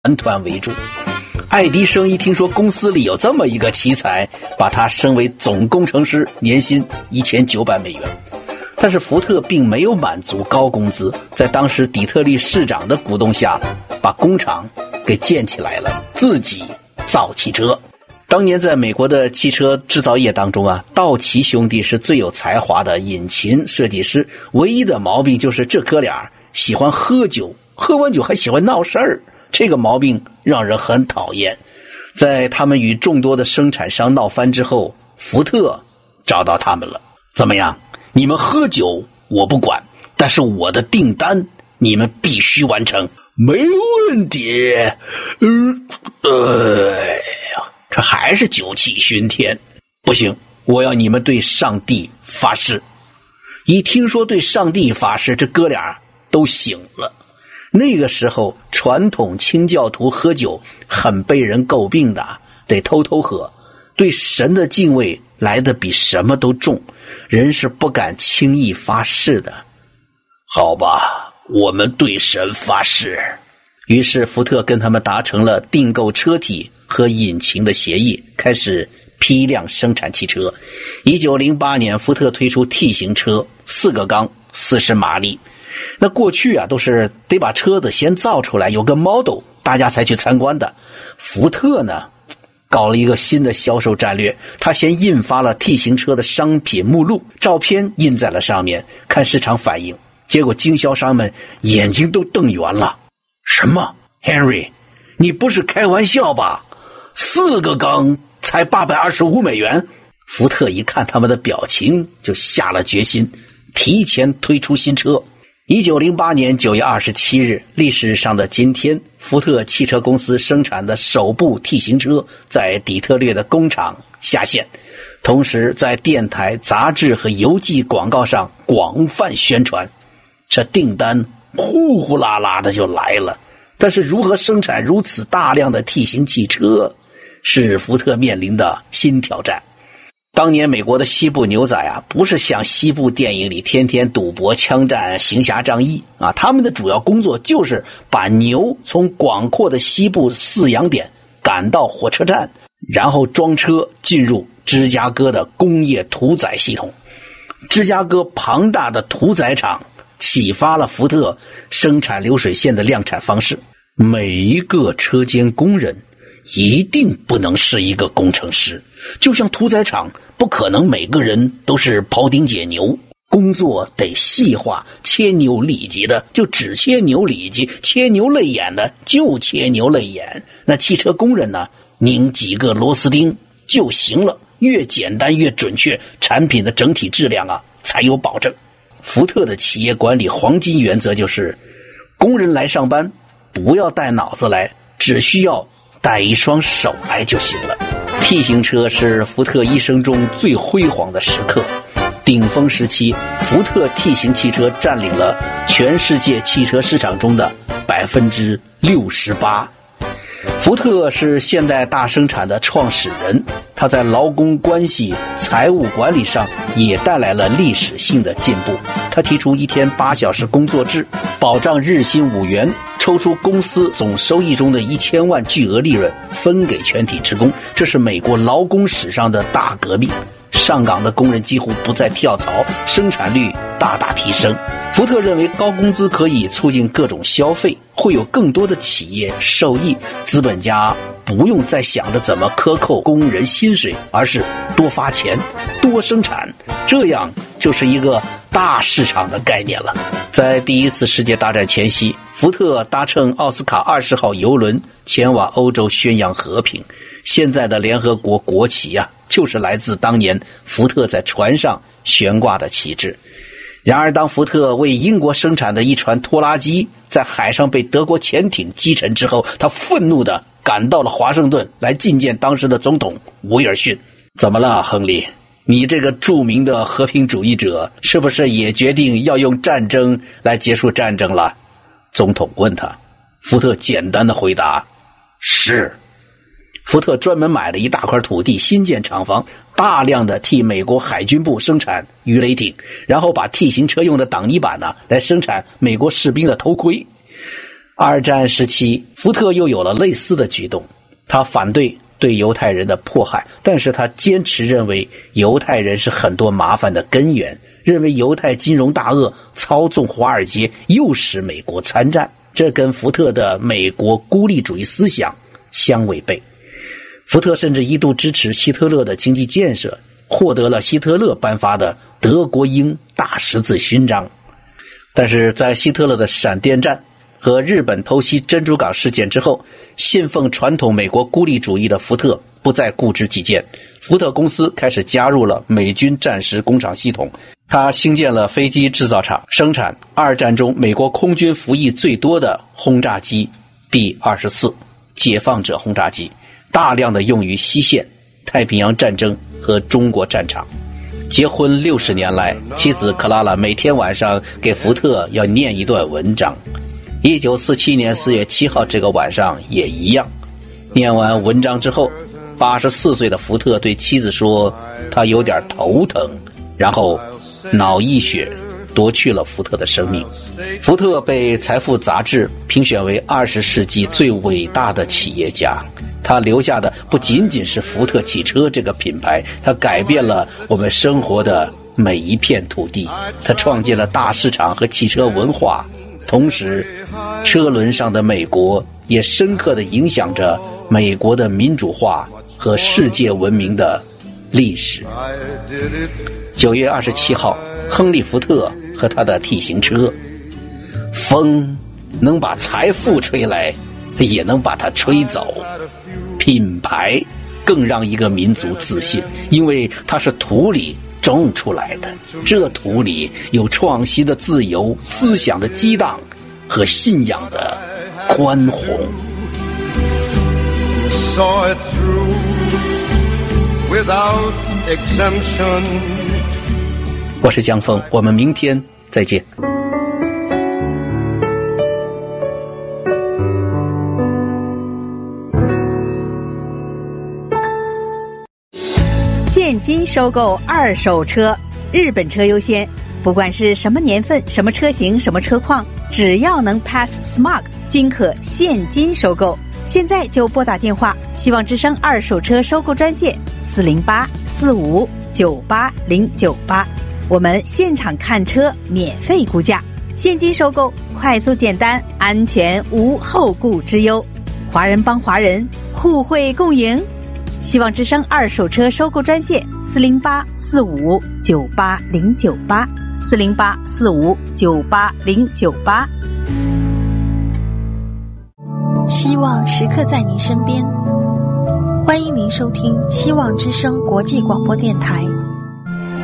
团团围住。爱迪生一听说公司里有这么一个奇才，把他升为总工程师，年薪$1900。但是福特并没有满足高工资，在当时底特律市长的鼓动下，把工厂给建起来了，自己造汽车。当年在美国的汽车制造业当中啊，道奇兄弟是最有才华的引擎设计师，唯一的毛病就是这哥俩喜欢喝酒，喝完酒还喜欢闹事儿，这个毛病让人很讨厌。在他们与众多的生产商闹翻之后，福特找到他们了。怎么样？你们喝酒我不管，但是我的订单你们必须完成。没问题。这还是酒气熏天。不行，我要你们对上帝发誓。一听说对上帝发誓，这哥俩都醒了。那个时候传统清教徒喝酒很被人诟病的，得偷偷喝，对神的敬畏来得比什么都重，人是不敢轻易发誓的。好吧，我们对神发誓。于是福特跟他们达成了订购车体和引擎的协议，开始批量生产汽车。1908年福特推出 T 型车，4个缸，40马力。那过去啊，都是得把车子先造出来，有个 model， 大家才去参观的。福特呢，搞了一个新的销售战略，他先印发了 T 型车的商品目录，照片印在了上面，看市场反应。结果经销商们眼睛都瞪圆了。什么 Henry， 你不是开玩笑吧？4个缸才$825。福特一看他们的表情，就下了决心，提前推出新车。1908年9月27日，历史上的今天，福特汽车公司生产的首部 T 型车在底特律的工厂下线，同时在电台、杂志和邮寄广告上广泛宣传。这订单呼呼啦啦的就来了，但是如何生产如此大量的 T 型汽车，是福特面临的新挑战。当年美国的西部牛仔啊，不是像西部电影里天天赌博、枪战、行侠仗义啊，他们的主要工作就是把牛从广阔的西部饲养点赶到火车站，然后装车进入芝加哥的工业屠宰系统。芝加哥庞大的屠宰场启发了福特生产流水线的量产方式。每一个车间工人一定不能是一个工程师，就像屠宰场不可能每个人都是庖丁解牛，工作得细化，切牛里脊的就只切牛里脊，切牛肋眼的就切牛肋眼。那汽车工人呢，拧几个螺丝钉就行了，越简单越准确，产品的整体质量啊才有保证。福特的企业管理黄金原则就是，工人来上班不要带脑子来，只需要带一双手来就行了。T 型车是福特一生中最辉煌的时刻，顶峰时期，福特 T 型汽车占领了全世界汽车市场中的68%。福特是现代大生产的创始人，他在劳工关系、财务管理上也带来了历史性的进步。他提出1天8小时工作制，保障日薪5元，抽出公司总收益中的1000万巨额利润分给全体职工，这是美国劳工史上的大革命。上岗的工人几乎不再跳槽，生产率大大提升。福特认为高工资可以促进各种消费，会有更多的企业受益，资本家不用再想着怎么克扣工人薪水，而是多发钱多生产，这样就是一个大市场的概念了。在第一次世界大战前夕，福特搭乘奥斯卡20号邮轮前往欧洲宣扬和平。现在的联合国国旗啊，就是来自当年福特在船上悬挂的旗帜。然而当福特为英国生产的一船拖拉机在海上被德国潜艇击沉之后，他愤怒地赶到了华盛顿来觐见当时的总统威尔逊。怎么了，亨利？你这个著名的和平主义者是不是也决定要用战争来结束战争了？总统问他。福特简单的回答，是。福特专门买了一大块土地，新建厂房，大量的替美国海军部生产鱼雷艇，然后把 T 型车用的挡泥板来生产美国士兵的头盔。 二战时期，福特又有了类似的举动，他反对对犹太人的迫害，但是他坚持认为犹太人是很多麻烦的根源，认为犹太金融大鳄操纵华尔街，诱使美国参战，这跟福特的美国孤立主义思想相违背。福特甚至一度支持希特勒的经济建设，获得了希特勒颁发的德国鹰大十字勋章。但是在希特勒的闪电战和日本偷袭珍珠港事件之后，信奉传统美国孤立主义的福特不再固执己见，福特公司开始加入了美军战时工厂系统，他兴建了飞机制造厂，生产二战中美国空军服役最多的轰炸机 B-24 解放者轰炸机，大量的用于西线、太平洋战争和中国战场。结婚60年来，妻子克拉拉每天晚上给福特要念一段文章。1947年4月7号这个晚上也一样。念完文章之后，84岁的福特对妻子说他有点头疼，然后脑溢血夺去了福特的生命。福特被财富杂志评选为20世纪最伟大的企业家，他留下的不仅仅是福特汽车这个品牌，他改变了我们生活的每一片土地，他创建了大市场和汽车文化，同时车轮上的美国也深刻地影响着美国的民主化和世界文明的历史。9月27号，亨利·福特和他的 T 型车。风能把财富吹来，也能把它吹走。品牌更让一个民族自信，因为它是土里种出来的，这土里有创新的自由、思想的激荡和信仰的宽宏。 Saw it through without exemption. 我是江峰，我们明天再见。 现金收购二手车，日本车优先。不管是什么年份、什么车型、什么车况，只要能 pass smog， 均可现金收购。现在就拨打电话，希望之声二手车收购专线408-4598-098，我们现场看车，免费估价，现金收购，快速简单，安全无后顾之忧。华人帮华人，互惠共赢。希望之声二手车收购专线408-4598-098，408-4598-098。 希望时刻在您身边，欢迎您收听希望之声国际广播电台